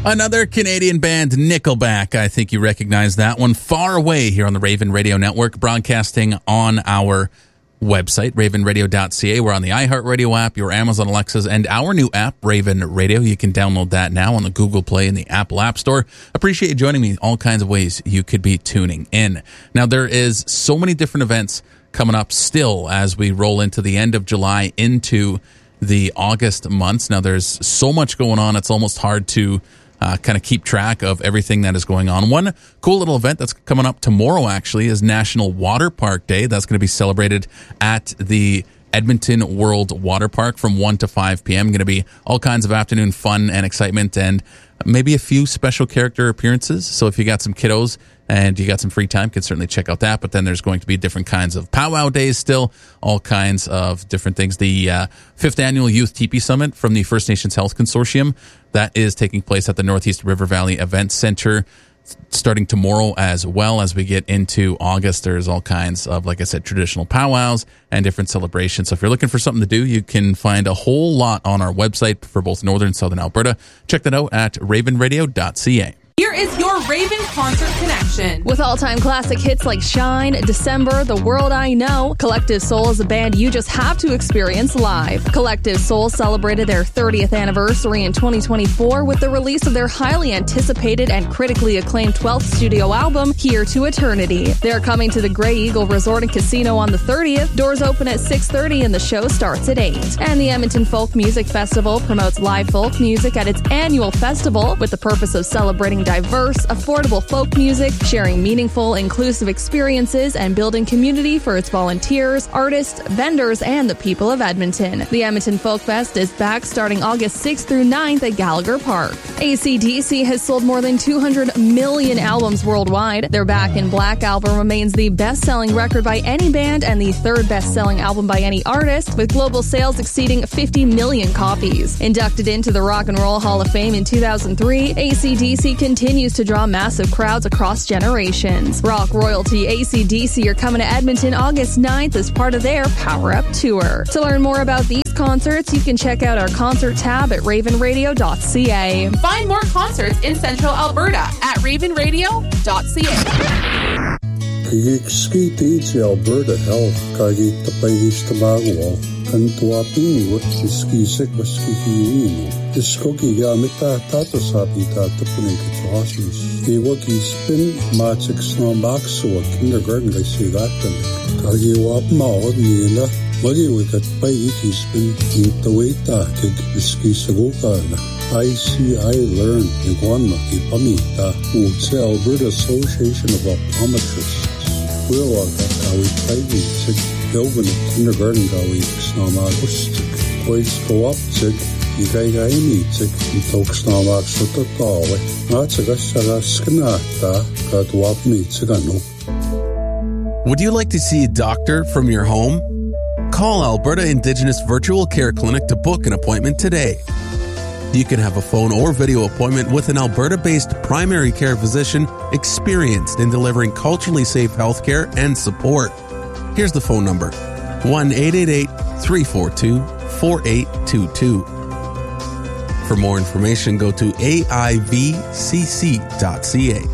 Another Canadian band, Nickelback. I think you recognize that one. Far Away here on the Raven Radio Network, broadcasting on our website, ravenradio.ca. We're on the iHeartRadio app, your Amazon Alexas, and our new app, Raven Radio. You can download that now on the Google Play and the Apple App Store. Appreciate you joining me. All kinds of ways you could be tuning in. Now, there is so many different events coming up still as we roll into the end of July into the August months. Now, there's so much going on, it's almost hard to kind of keep track of everything that is going on. One cool little event that's coming up tomorrow, actually, is National Water Park Day. That's going to be celebrated at the Edmonton World Water Park from 1 to 5 p.m. Going to be all kinds of afternoon fun and excitement and maybe a few special character appearances. So if you got some kiddos and you got some free time, you can certainly check out that. But then there's going to be different kinds of powwow days still, all kinds of different things. The 5th Annual Youth Teepee Summit from the First Nations Health Consortium, that is taking place at the Northeast River Valley Event Center starting tomorrow as well. As we get into August, there's all kinds of, like I said, traditional powwows and different celebrations. So if you're looking for something to do, you can find a whole lot on our website for both Northern and Southern Alberta. Check that out at ravenradio.ca. Here is your Raven Concert Connection. With all-time classic hits like Shine, December, The World I Know, Collective Soul is a band you just have to experience live. Collective Soul celebrated their 30th anniversary in 2024 with the release of their highly anticipated and critically acclaimed 12th studio album, Here to Eternity. They're coming to the Grey Eagle Resort and Casino on the 30th. Doors open at 6:30 and the show starts at 8. And the Edmonton Folk Music Festival promotes live folk music at its annual festival with the purpose of celebrating diverse, affordable folk music, sharing meaningful, inclusive experiences, and building community for its volunteers, artists, vendors, and the people of Edmonton. The Edmonton Folk Fest is back starting August 6th through 9th at Gallagher Park. AC/DC has sold more than 200 million albums worldwide. Their Back in Black album remains the best-selling record by any band and the third best-selling album by any artist, with global sales exceeding 50 million copies. Inducted into the Rock and Roll Hall of Fame in 2003, AC/DC continues to draw massive crowds across generations. Rock royalty AC/DC are coming to Edmonton August 9th as part of their Power Up Tour. To learn more about these concerts, you can check out our concert tab at ravenradio.ca. Find more concerts in Central Alberta at ravenradio.ca. Kagikskiti Alberta Health kagitapayistamagwa kantuapingot iskisek baskihiwino iskoki gamita tato sapita tapunin katuhasmis iwaki spin matsik snambakswa kindergarten gaisigattan kagiwap maod nila magiwikat payiki spin intawita kag iskisagukana ICI Learn Iguana Ipamita Utse Alberta Association of Optometrists Willaga Gawi Kaigi Sig Yogan Kindergarten Gawi Snamagustik Boys Go Up Sig Igaigaini Sig Toksnamak Sutatawe Natsagasara Skanata Gadwapni Sigano. Would you like to see a doctor from your home? Call Alberta Indigenous Virtual Care Clinic to book an appointment today. You can have a phone or video appointment with an Alberta-based primary care physician experienced in delivering culturally safe healthcare and support. Here's the phone number, 1-888-342-4822. For more information, go to aivcc.ca.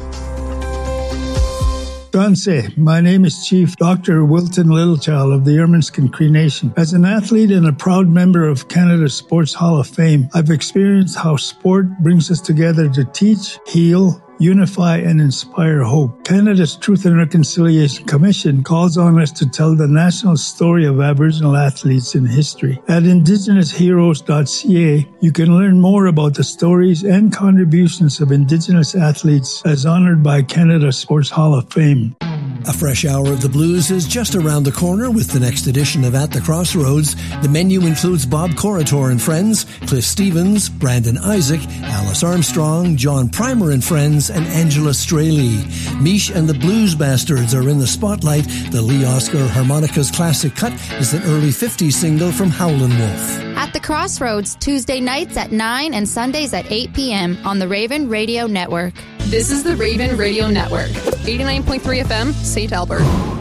Danse, my name is Chief Dr. Wilton Littlechild of the Ermineskin Cree Nation. As an athlete and a proud member of Canada's Sports Hall of Fame, I've experienced how sport brings us together to teach, heal, unify, and inspire hope. Canada's Truth and Reconciliation Commission calls on us to tell the national story of Aboriginal athletes in history. At indigenousheroes.ca, you can learn more about the stories and contributions of Indigenous athletes as honored by Canada's Sports Hall of Fame. A fresh hour of the blues is just around the corner with the next edition of At the Crossroads. The menu includes Bob Corritor and Friends, Cliff Stevens, Brandon Isaac, Alice Armstrong, John Primer and Friends, and Angela Straley. Mish and the Blues Bastards are in the spotlight. The Lee Oscar Harmonicas Classic Cut is an early 50s single from Howlin' Wolf. At the Crossroads, Tuesday nights at 9 and Sundays at 8 p.m. on the Raven Radio Network. This is the Raven Radio Network, 89.3 FM, St. Albert.